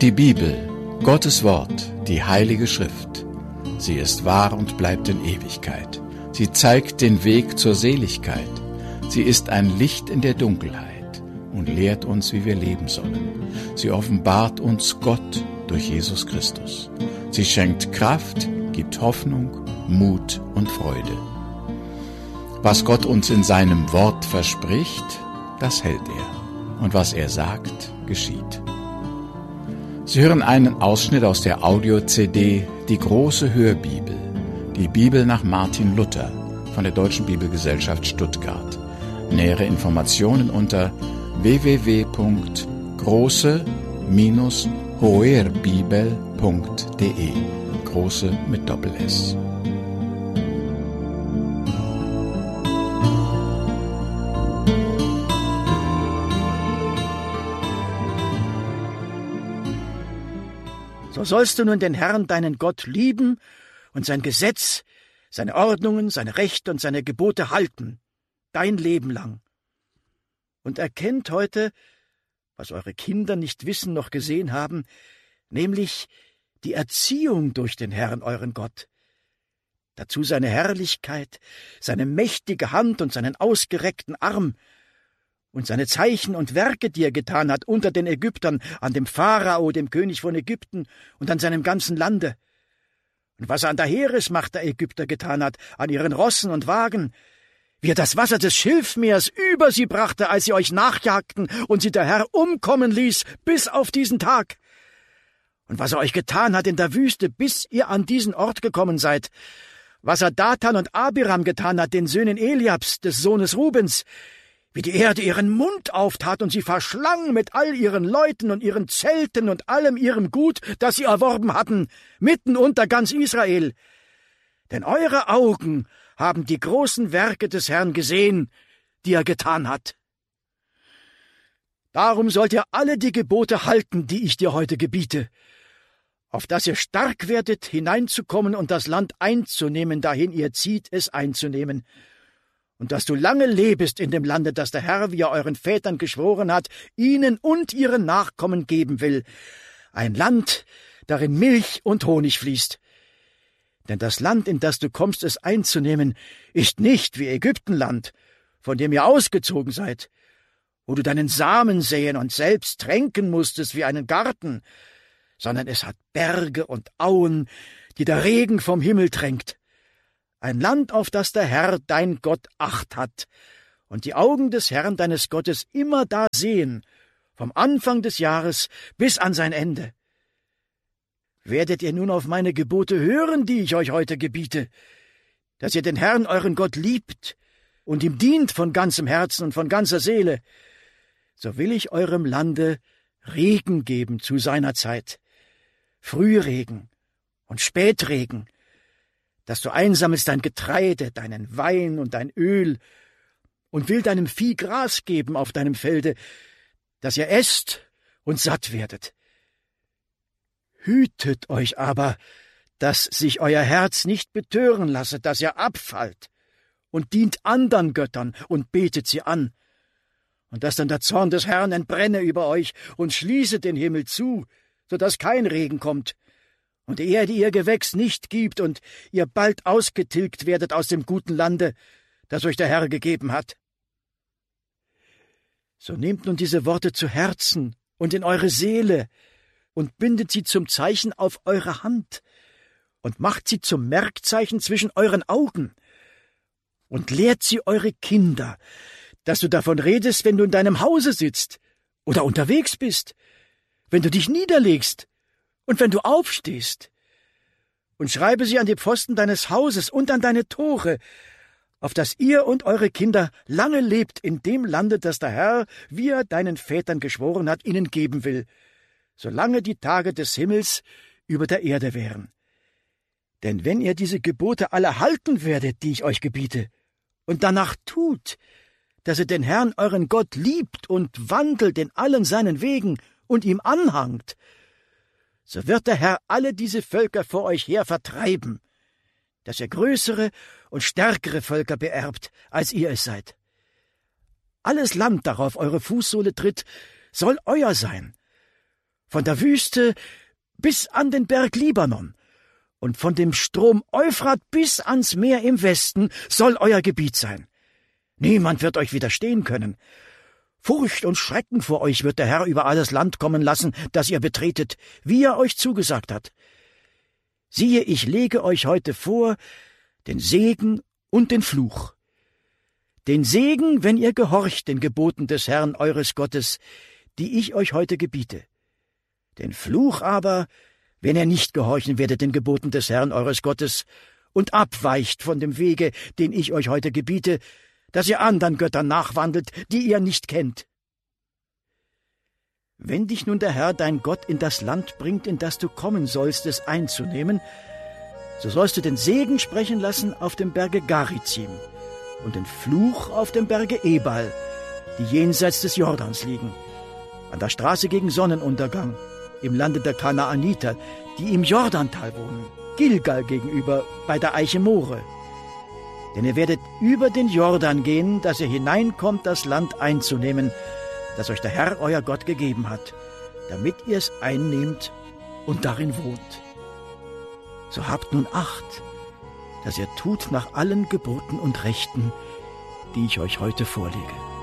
Die Bibel, Gottes Wort, die Heilige Schrift. Sie ist wahr und bleibt in Ewigkeit. Sie zeigt den Weg zur Seligkeit. Sie ist ein Licht in der Dunkelheit und lehrt uns, wie wir leben sollen. Sie offenbart uns Gott durch Jesus Christus. Sie schenkt Kraft, gibt Hoffnung, Mut und Freude. Was Gott uns in seinem Wort verspricht, das hält er. Und was er sagt, geschieht. Sie hören einen Ausschnitt aus der Audio-CD Die große Hörbibel, die Bibel nach Martin Luther von der Deutschen Bibelgesellschaft Stuttgart. Nähere Informationen unter www.große-hoerbibel.de, große mit Doppel-S. So sollst du nun den Herrn, deinen Gott, lieben und sein Gesetz, seine Ordnungen, seine Rechte und seine Gebote halten, dein Leben lang. Und erkennt heute, was eure Kinder nicht wissen noch gesehen haben, nämlich die Erziehung durch den Herrn, euren Gott. Dazu seine Herrlichkeit, seine mächtige Hand und seinen ausgereckten Arm und seine Zeichen und Werke, die er getan hat unter den Ägyptern, an dem Pharao, dem König von Ägypten, und an seinem ganzen Lande. Und was er an der Heeresmacht der Ägypter getan hat, an ihren Rossen und Wagen, wie er das Wasser des Schilfmeers über sie brachte, als sie euch nachjagten und sie der Herr umkommen ließ, bis auf diesen Tag. Und was er euch getan hat in der Wüste, bis ihr an diesen Ort gekommen seid, was er Dathan und Abiram getan hat, den Söhnen Eliabs, des Sohnes Rubens, wie die Erde ihren Mund auftat und sie verschlang mit all ihren Leuten und ihren Zelten und allem ihrem Gut, das sie erworben hatten, mitten unter ganz Israel. Denn eure Augen haben die großen Werke des Herrn gesehen, die er getan hat. Darum sollt ihr alle die Gebote halten, die ich dir heute gebiete, auf dass ihr stark werdet, hineinzukommen und das Land einzunehmen, dahin ihr zieht, es einzunehmen, und dass du lange lebest in dem Lande, das der Herr, wie er euren Vätern geschworen hat, ihnen und ihren Nachkommen geben will, ein Land, darin Milch und Honig fließt. Denn das Land, in das du kommst, es einzunehmen, ist nicht wie Ägyptenland, von dem ihr ausgezogen seid, wo du deinen Samen säen und selbst tränken musstest wie einen Garten, sondern es hat Berge und Auen, die der Regen vom Himmel tränkt. Ein Land, auf das der Herr, dein Gott, Acht hat, und die Augen des Herrn, deines Gottes, immer da sehen, vom Anfang des Jahres bis an sein Ende. Werdet ihr nun auf meine Gebote hören, die ich euch heute gebiete, dass ihr den Herrn, euren Gott, liebt und ihm dient von ganzem Herzen und von ganzer Seele, so will ich eurem Lande Regen geben zu seiner Zeit, Frühregen und Spätregen, dass du einsammelst dein Getreide, deinen Wein und dein Öl, und will deinem Vieh Gras geben auf deinem Felde, dass ihr esst und satt werdet. Hütet euch aber, dass sich euer Herz nicht betören lasse, dass ihr abfallt und dient andern Göttern und betet sie an, und dass dann der Zorn des Herrn entbrenne über euch und schließe den Himmel zu, so dass kein Regen kommt, und die Erde ihr Gewächs nicht gibt und ihr bald ausgetilgt werdet aus dem guten Lande, das euch der Herr gegeben hat. So nehmt nun diese Worte zu Herzen und in eure Seele und bindet sie zum Zeichen auf eure Hand und macht sie zum Merkzeichen zwischen euren Augen und lehrt sie eure Kinder, dass du davon redest, wenn du in deinem Hause sitzt oder unterwegs bist, wenn du dich niederlegst und wenn du aufstehst, und schreibe sie an die Pfosten deines Hauses und an deine Tore, auf dass ihr und eure Kinder lange lebt in dem Lande, das der Herr, wie er deinen Vätern geschworen hat, ihnen geben will, solange die Tage des Himmels über der Erde wären. Denn wenn ihr diese Gebote alle halten werdet, die ich euch gebiete, und danach tut, dass ihr den Herrn, euren Gott, liebt und wandelt in allen seinen Wegen und ihm anhangt, so wird der Herr alle diese Völker vor euch her vertreiben, dass ihr größere und stärkere Völker beerbt, als ihr es seid. Alles Land, darauf eure Fußsohle tritt, soll euer sein, von der Wüste bis an den Berg Libanon und von dem Strom Euphrat bis ans Meer im Westen soll euer Gebiet sein. Niemand wird euch widerstehen können. Furcht und Schrecken vor euch wird der Herr über alles Land kommen lassen, das ihr betretet, wie er euch zugesagt hat. Siehe, ich lege euch heute vor den Segen und den Fluch. Den Segen, wenn ihr gehorcht den Geboten des Herrn eures Gottes, die ich euch heute gebiete. Den Fluch aber, wenn ihr nicht gehorchen werdet den Geboten des Herrn eures Gottes und abweicht von dem Wege, den ich euch heute gebiete, dass ihr anderen Göttern nachwandelt, die ihr nicht kennt. Wenn dich nun der Herr, dein Gott, in das Land bringt, in das du kommen sollst, es einzunehmen, so sollst du den Segen sprechen lassen auf dem Berge Garizim und den Fluch auf dem Berge Ebal, die jenseits des Jordans liegen, an der Straße gegen Sonnenuntergang, im Lande der Kanaaniter, die im Jordantal wohnen, Gilgal gegenüber, bei der Eiche More. Denn ihr werdet über den Jordan gehen, dass ihr hineinkommt, das Land einzunehmen, das euch der Herr, euer Gott, gegeben hat, damit ihr es einnehmt und darin wohnt. So habt nun Acht, dass ihr tut nach allen Geboten und Rechten, die ich euch heute vorlege.